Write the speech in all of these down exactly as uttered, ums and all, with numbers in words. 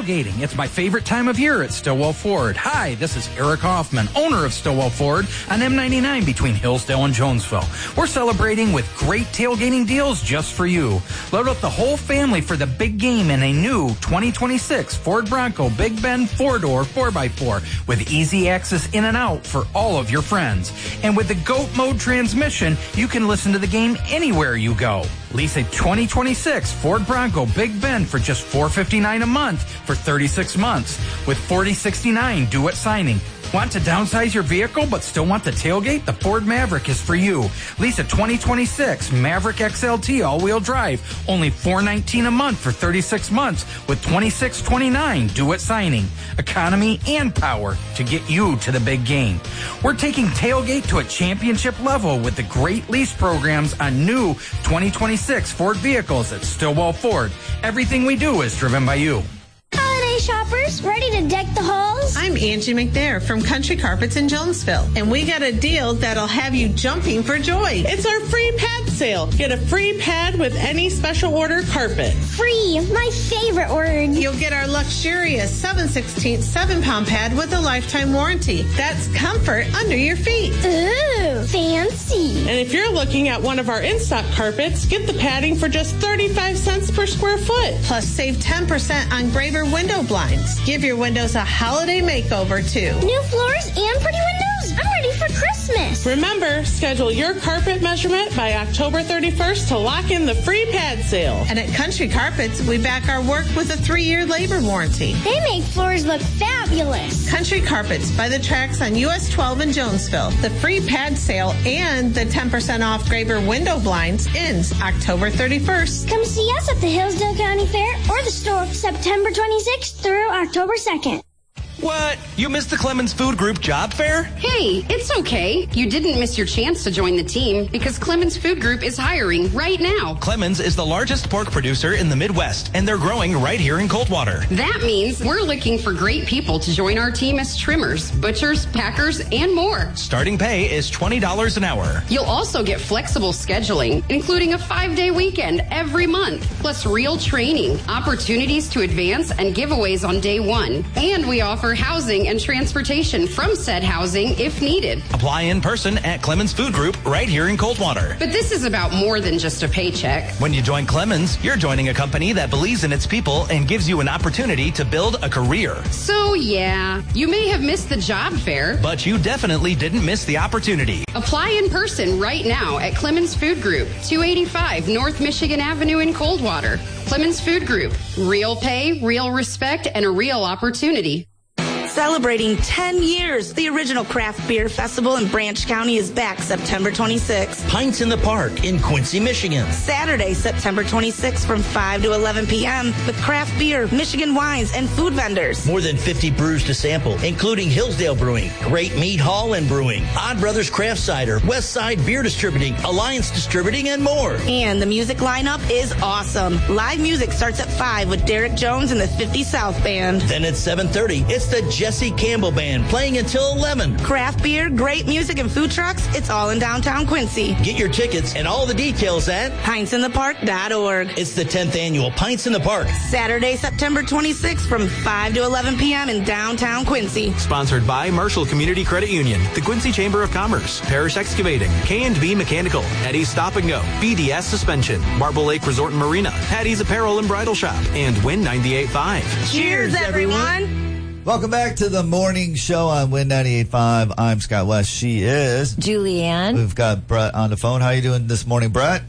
tailgating. It's my favorite time of year at Stillwell Ford. Hi, this is Eric Hoffman, owner of Stillwell Ford on M ninety-nine between Hillsdale and Jonesville. We're celebrating with great tailgating deals just for you. Load up the whole family for the big game in a new twenty twenty-six Ford Bronco Big Bend four-door four by four with easy access in and out for all of your friends. And with the GOAT mode transmission, you can listen to the game anywhere you go. Lease a twenty twenty-six Ford Bronco Big Bend for just four hundred fifty-nine dollars a month for thirty-six months with forty sixty-nine due at signing. Want to downsize your vehicle but still want the tailgate? The Ford Maverick is for you. Lease a twenty twenty-six Maverick X L T all-wheel drive, only four hundred nineteen dollars a month for thirty-six months with twenty-six twenty-nine due at signing. Economy and power to get you to the big game. We're taking tailgate to a championship level with the great lease programs on new twenty twenty-six Ford vehicles at Stillwell Ford. Everything we do is driven by you. Holiday shoppers, ready to deck the halls? I'm Angie McNair from Country Carpets in Jonesville, and we got a deal that'll have you jumping for joy. It's our free pad sale. Get a free pad with any special order carpet. Free, my favorite word. You'll get our luxurious seven sixteenths seven pound pad with a lifetime warranty. That's comfort under your feet. Ooh, fancy. And if you're looking at one of our in-stock carpets, get the padding for just thirty-five cents per square foot. Plus, save ten percent on Graver window blinds. Give your windows a holiday makeover, too. New floors and pretty windows. I'm ready for Christmas. Remember, schedule your carpet measurement by October thirty-first to lock in the free pad sale. And at Country Carpets, we back our work with a three-year labor warranty. They make floors look fabulous. Country Carpets by the tracks on U S twelve in Jonesville. The free pad sale and the ten percent off Graver window blinds ends October thirty-first. Come see us at the Hillsdale County Fair or the store September twenty-sixth through October second. What? You missed the Clemens Food Group job fair? Hey, it's okay. You didn't miss your chance to join the team because Clemens Food Group is hiring right now. Clemens is the largest pork producer in the Midwest, and they're growing right here in Coldwater. That means we're looking for great people to join our team as trimmers, butchers, packers, and more. Starting pay is twenty dollars an hour. You'll also get flexible scheduling, including a five-day weekend every month, plus real training, opportunities to advance, and giveaways on day one. And we offer housing and transportation from said housing if needed. Apply in person at Clemens Food Group right here in Coldwater. But this is about more than just a paycheck. When you join Clemens, you're joining a company that believes in its people and gives you an opportunity to build a career. So yeah, you may have missed the job fair, but you definitely didn't miss the opportunity. Apply in person right now at Clemens Food Group, two eighty-five North Michigan Avenue in Coldwater. Clemens Food Group, real pay, real respect, and a real opportunity. Celebrating ten years, the original craft beer festival in Branch County is back September twenty-sixth. Pints in the Park in Quincy, Michigan. Saturday, September twenty-sixth from five to eleven p.m. with craft beer, Michigan wines, and food vendors. More than fifty brews to sample, including Hillsdale Brewing, Great Meat Hall and Brewing, Odd Brothers Craft Cider, West Side Beer Distributing, Alliance Distributing, and more. And the music lineup is awesome. Live music starts at five with Derek Jones and the fifty South Band. Then at seven thirty, it's the Jesse Campbell Band playing until eleven. Craft beer, great music, and food trucks, it's all in downtown Quincy. Get your tickets and all the details at pints in the park dot org. It's the tenth annual Pints in the Park. Saturday, September twenty-sixth from five to eleven p.m. in downtown Quincy. Sponsored by Marshall Community Credit Union, the Quincy Chamber of Commerce, Parish Excavating, K and B Mechanical, Eddie's Stop and Go, B D S Suspension, Marble Lake Resort and Marina, Hattie's Apparel and Bridal Shop, and Win ninety-eight point five. Cheers, everyone. Welcome back to the morning show on Win ninety-eight point five. I'm Scott West. She is Julianne. We've got Brett on the phone. How are you doing this morning, Brett?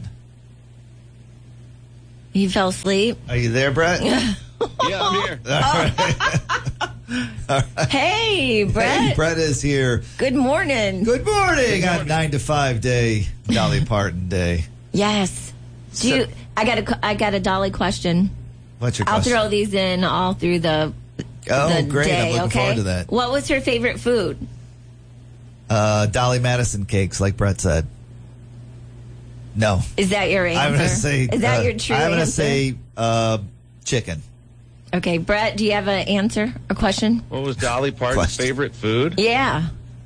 He fell asleep. Are you there, Brett? Yeah, I'm here. All right. All right. Hey, Brett. Hey, Brett is here. Good morning. Good morning on nine to five day, Dolly Parton day. Yes. Do So, you, I got a I got a Dolly question. What's your I'll question? throw these in all through the Oh, the great. day, I'm looking okay? forward to that. What was her favorite food? Uh, Dolly Madison cakes, like Brett said. No. Is that your answer? I'm going to say. Is that uh, your true I'm going to answer? say uh, chicken. Okay, Brett, do you have an answer, a question? What was Dolly Parton's Question. favorite food? Yeah.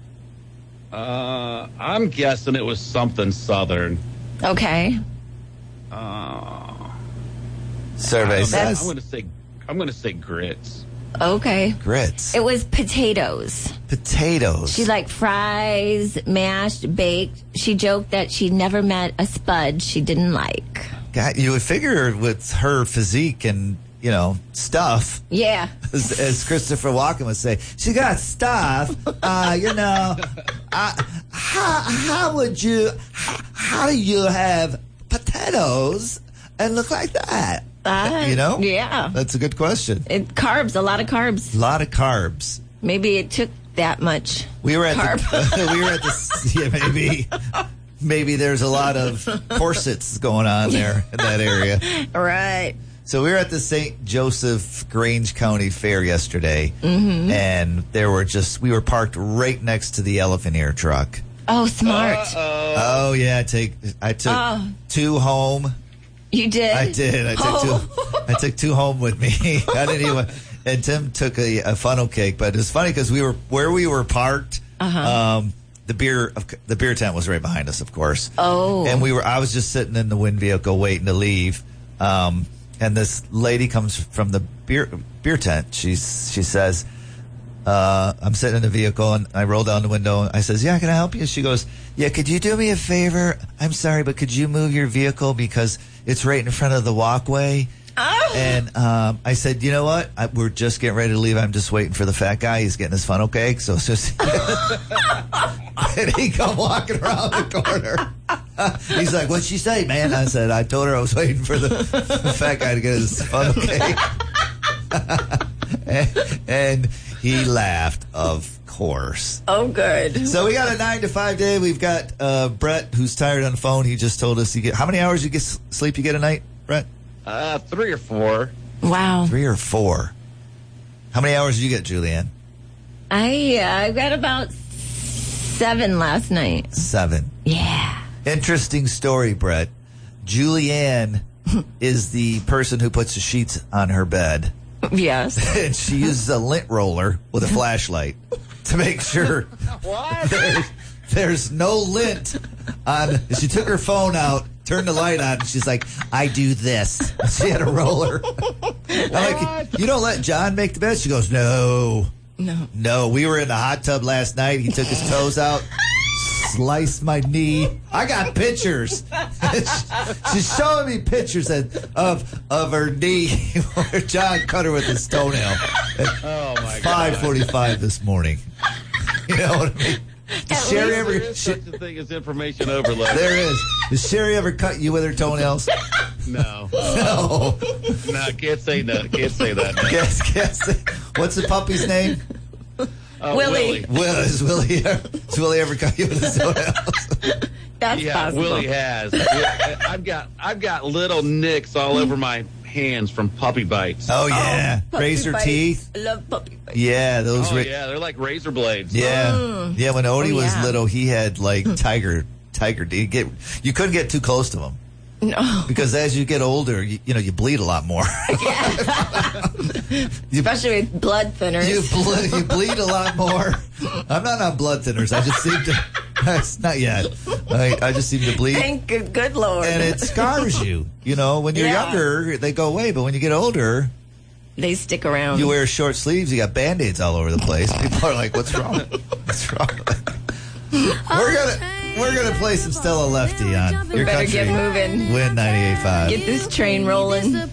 Uh, I'm guessing it was something Southern. Okay. Uh, Survey I don't know. says. I'm going to say I'm going to say grits. Okay. Grits. It was potatoes. Potatoes. She liked fries, mashed, baked. She joked that she never met a spud she didn't like. God, you would figure with her physique and, you know, stuff. Yeah. As, as Christopher Walken would say, she got stuff. Uh, you know, uh, how, how would you, how, how do you have potatoes and look like that? Uh, you know? Yeah. That's a good question. It, carbs, a lot of carbs. A lot of carbs. Maybe it took that much. We were at carb. the, we were at the, yeah, maybe, maybe there's a lot of corsets going on there in that area. Right. So we were at the Saint Joseph Grange County Fair yesterday, mm-hmm. and there were just, we were parked right next to the elephant ear truck. Oh, smart. Uh-oh. Oh, yeah, I take, I took oh. two home. You did? I did. I took oh. two. I took two home with me. I didn't even. And Tim took a, a funnel cake, but it's funny because we were where we were parked. Uh-huh. Um, the beer the beer tent was right behind us, of course. Oh. And we were. I was just sitting in the wind vehicle waiting to leave. Um, and this lady comes from the beer beer tent. She's she says, uh, "I'm sitting in the vehicle," and I roll down the window. And I says, "Yeah, can I help you?" She goes, "Yeah, could you do me a favor? I'm sorry, but could you move your vehicle because it's right in front of the walkway." Oh. And um, I said, "You know what? I, we're just getting ready to leave. I'm just waiting for the fat guy. He's getting his funnel cake." So it's just, and he come walking around the corner. He's like, "What'd she say, man?" I said, "I told her I was waiting for the, the fat guy to get his funnel cake." and, and he laughed, of course. Oh, good. So we got a nine to five day. We've got uh, Brett, who's tired on the phone. He just told us he get how many hours you get sleep you get a night, Brett? Uh, three or four. Wow. Three or four. How many hours did you get, Julianne? I uh, I got about seven last night. Seven. Yeah. Interesting story, Brett. Julianne is the person who puts the sheets on her bed. Yes. And she uses a lint roller with a flashlight to make sure what? There's, there's no lint on. She took her phone out, turned the light on, and she's like, "I do this." She had a roller. I'm like, "You don't let John make the bed?" She goes, "No. No. No, we were in the hot tub last night. He took his toes out, sliced my knee. I got pictures." She's showing me pictures of of, of her knee where John cut her with his toenail at Oh, my God. five forty-five this morning. You know what I mean? Does Sherry ever, There is such a thing as information overload. there is. Does Sherry ever cut you with her toenails? No. No. No, can't say no. Can't say that. No. Guess, guess. What's the puppy's name? Uh, Willie. Willie. Will, is Willie, has Willie ever cut you with his toenails? That's Yeah, possible. Willie has. Yeah, I've got I've got little nicks all over my hands from puppy bites. Oh, yeah. Puppy Razor bites. teeth. I love puppy bites. Yeah, those. Oh ra- yeah, they're like razor blades. Yeah, Mm. yeah. When Odie Oh, was yeah. little, he had like tiger, tiger. You get, you couldn't get too close to him No. because as you get older, you, you know, you bleed a lot more. you, Especially with blood thinners. you, ble- you bleed a lot more. I'm not on blood thinners. I just seem to. It's not yet. I, I just seem to bleed, Thank good, good Lord. and it scars you. You know, when you're Yeah. younger, they go away, but when you get older, They stick around. you wear short sleeves. You got Band-Aids all over the place. People are like, "What's wrong? What's wrong?" We're gonna we're gonna play some Stella Lefty on We your better country. get moving. Win ninety-eight point five. Get this train rolling.